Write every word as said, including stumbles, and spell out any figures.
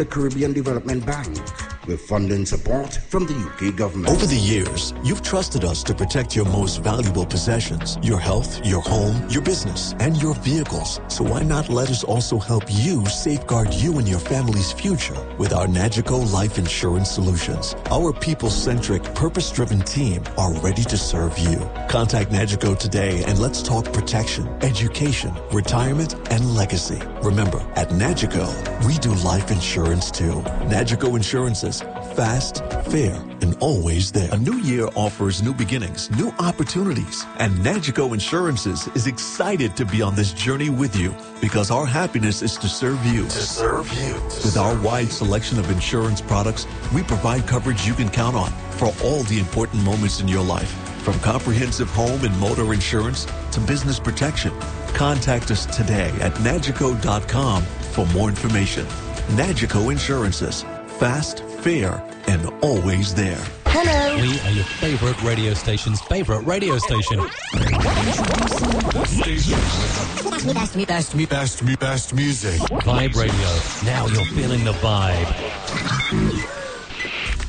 the Caribbean Development Bank, with funding support from the U K government. Over the years, you've trusted us to protect your most valuable possessions, your health, your home, your business, and your vehicles. So why not let us also help you safeguard you and your family's future with our Nagico Life Insurance Solutions. Our people-centric, purpose-driven team are ready to serve you. Contact Nagico today and let's talk protection, education, retirement, and legacy. Remember, at Nagico, we do life insurance too. Nagico Insurances. Fast, fair, and always there. A new year offers new beginnings, new opportunities, and Nagico Insurances is excited to be on this journey with you because our happiness is to serve you. To serve you. With our wide selection of insurance products, we provide coverage you can count on for all the important moments in your life. From comprehensive home and motor insurance to business protection. Contact us today at Nagico dot com for more information. Nagico Insurances. Fast, fair, and always there. Hello. We are your favorite radio station's favorite radio station. Best, me, best, me, best, me, best music. Vibe Radio. Now you're feeling the vibe.